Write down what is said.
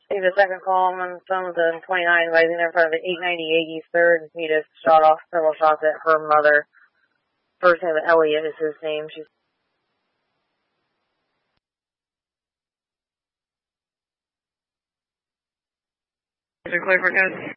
Take the second call on the phone with the 29 advising there in front of the 898 East 3rd. He just shot off several shots at her mother. First name Elliot is his name. She's clear for good.